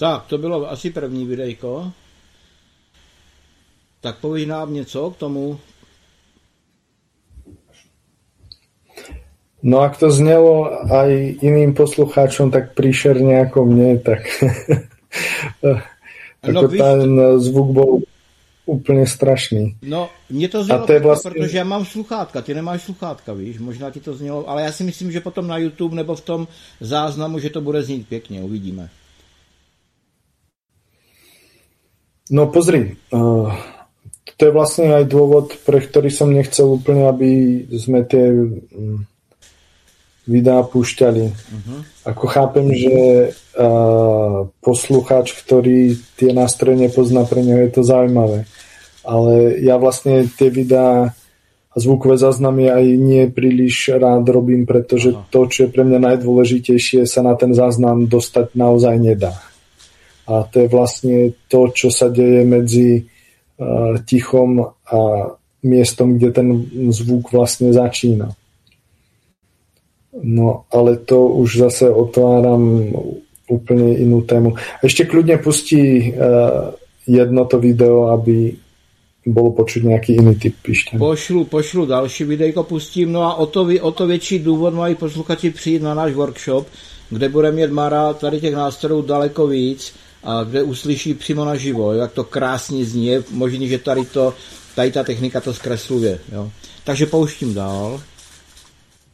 Tak, to bylo asi první videjko. Tak povíš nám něco k tomu. No ak to znelo aj iným poslucháčom tak príšerne ako mne, tak ako ten zvuk bol úplně strašný. No, mě to znělo, vlastně... protože já mám sluchátka, ty nemáš sluchátka, víš, možná ti to znělo, ale já si myslím, že potom na YouTube nebo v tom záznamu, že to bude znít pěkně, uvidíme. No pozri, to je vlastně aj dôvod, pre ktorý som nechcel úplne, aby sme tie videá púšťali. Ako chápem, že poslucháč, ktorý tie nástroje nepozná, pre neho je to zaujímavé. Ale ja vlastne tie videá a zvukové záznamy aj nie príliš rád robím, pretože to, čo je pre mňa najdôležitejšie, sa na ten záznam dostať naozaj nedá. A to je vlastne to, čo sa deje medzi tichom a miestom, kde ten zvuk vlastne začína. No, ale to už zase otváram úplne inú tému. Ešte kľudne pustí jedno to video, aby bolo počuť nejaký iný typ pišťan. Pošlu další videjko, pustím. No a o to větší důvod mají posluchači přijít na náš workshop, kde bude mít Mara tady těch nástrojů daleko víc a kde uslyší přímo naživo, jak to krásně zní. Je možný, že tady ta technika to zkresluje. Jo. Takže pouštím dál.